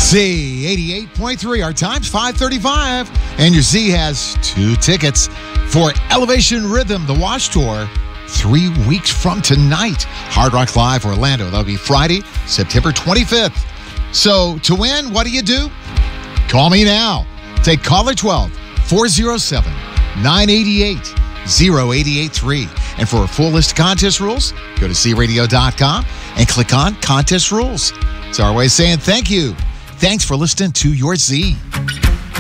Z 88.3. Our time's 5:35. And your Z has 2 tickets for Elevation Rhythm, the Wash Tour, 3 weeks from tonight. Hard Rock Live Orlando. That'll be Friday, September 25th. So to win, what do? Call me now. Take caller 12 407 988 0883. And for a full list of contest rules, go to cradio.com and click on Contest Rules. It's our way of saying thank you. Thanks for listening to your Z.